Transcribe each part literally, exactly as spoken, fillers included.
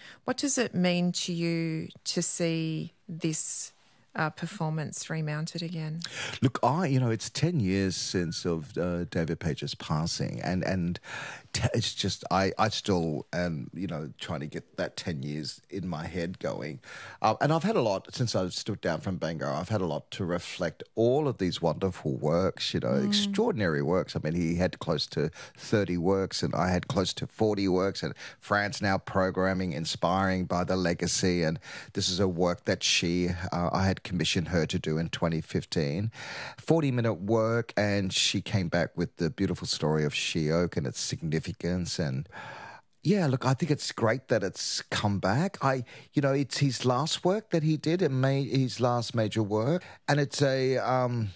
What does it mean to you to see this uh, performance remounted again? Look, I, you know, it's ten years since of uh, David Page's passing, and and t- it's just I, I still am, you know, trying to get that ten years in my head going, uh, and I've had a lot since I stood down from Bango. I've had a lot to reflect all of these wonderful works, you know, mm. extraordinary works. I mean, he had close to thirty works, and I had close to forty works, and Fran's now programming, inspiring by the legacy, and this is a work that she, uh, I had commissioned her to do in twenty fifteen. forty minute work, and she came back with the beautiful story of She Oak and its significance. And yeah, look, I think it's great that it's come back. I, you know, it's his last work that he did, it made his last major work, and it's a, um,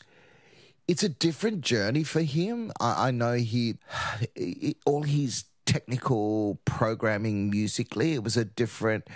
it's a different journey for him. I, I know he, he, all his technical programming musically, it was a different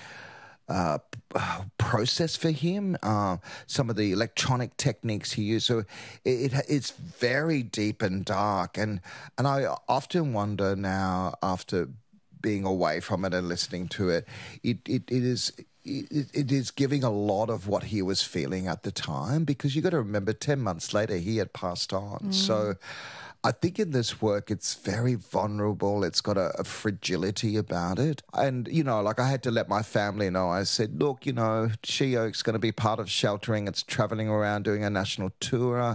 Uh, process for him. Uh, some of the electronic techniques he used, so it, it it's very deep and dark. And and I often wonder now, after being away from it and listening to it, it it, it is. It, it is giving a lot of what he was feeling at the time, because you got to remember, ten months later he had passed on. Mm. So I think in this work it's very vulnerable. It's got a, a fragility about it. And, you know, like I had to let my family know. I said, look, you know, She Oak's going to be part of Sheltering. It's travelling around doing a national tour.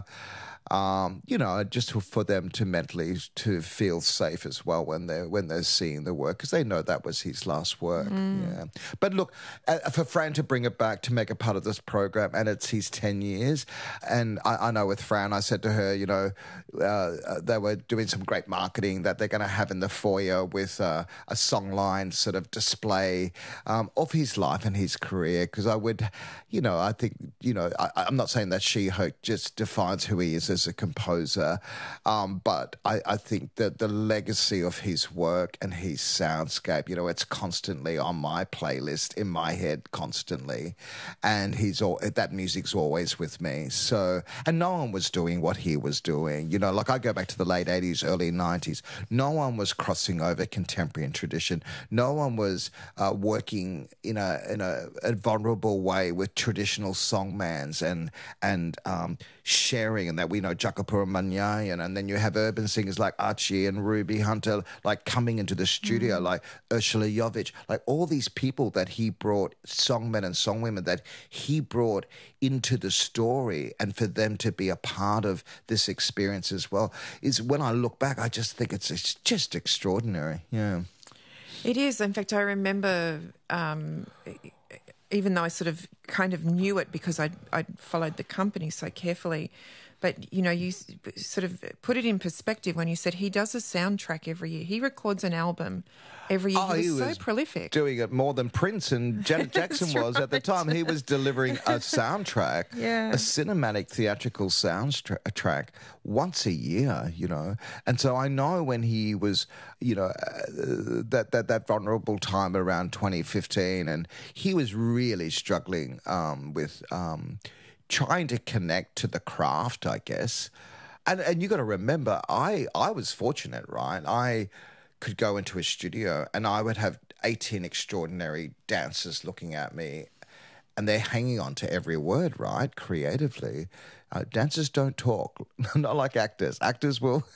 Um, you know, just for them to mentally to feel safe as well when they're when they're seeing the work, because they know that was his last work. Mm. Yeah, but look, uh, for Fran to bring it back to make it part of this program, and it's his ten years, and I, I know with Fran, I said to her, you know, uh, they were doing some great marketing that they're going to have in the foyer with uh, a songline sort of display um, of his life and his career, because I would, you know, I think, you know, I, I'm not saying that She Oak just defines who he is as a composer, um, but I, I think that the legacy of his work and his soundscape, you know, it's constantly on my playlist, in my head constantly, and he's all, that music's always with me. So, and no one was doing what he was doing, you know, like I go back to the late eighties, early nineties, no one was crossing over contemporary and tradition, no one was uh, working in a in a, a vulnerable way with traditional songmans and and um, sharing, and that we know Jakapura Manyayan, and then you have urban singers like Archie and Ruby Hunter, like coming into the studio, mm. like Ursula Jovic, like all these people that he brought, songmen and songwomen that he brought into the story, and for them to be a part of this experience as well, is when I look back, I just think it's, it's just extraordinary. Yeah. It is. In fact, I remember, um, even though I sort of kind of knew it because I'd, I'd followed the company so carefully, but, you know, you sort of put it in perspective when you said he does a soundtrack every year. He records an album every year. Oh, he, was he was so prolific. Doing it more than Prince and Janet Jackson was right. at the time. He was delivering a soundtrack, yeah. a cinematic theatrical soundtrack once a year, you know. And so I know when he was, you know, uh, that, that, that vulnerable time around twenty fifteen, and he was really struggling um, with... Um, trying to connect to the craft, I guess. And and you got to remember, I, I was fortunate, right? I could go into a studio and I would have eighteen extraordinary dancers looking at me, and they're hanging on to every word, right, creatively. Uh, dancers don't talk, not like actors. Actors will,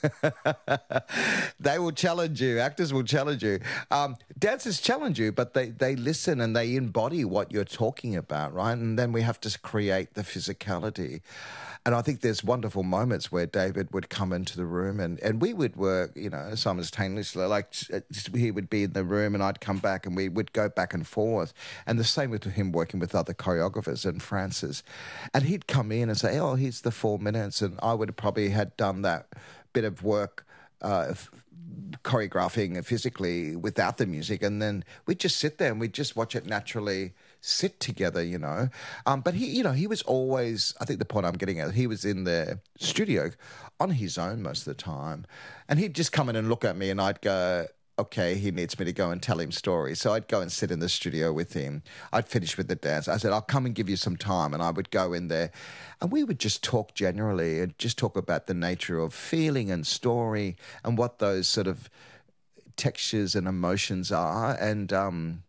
they will challenge you. Actors will challenge you. Um, dancers challenge you, but they, they listen and they embody what you're talking about, right? And then we have to create the physicality. And I think there's wonderful moments where David would come into the room and, and we would work, you know, simultaneously. Like he would be in the room and I'd come back and we would go back and forth. And the same with him working with other choreographers and Francis. And he'd come in and say, oh, here's the four minutes. And I would have probably had done that bit of work uh, choreographing physically without the music, and then we'd just sit there and we'd just watch it naturally sit together, you know. Um, but he, you know, he was always, I think the point I'm getting at, he was in the studio on his own most of the time, and he'd just come in and look at me and I'd go, okay, he needs me to go and tell him stories. So I'd go and sit in the studio with him. I'd finish with the dance. I said, I'll come and give you some time. And I would go in there and we would just talk generally and just talk about the nature of feeling and story and what those sort of textures and emotions are. And, um,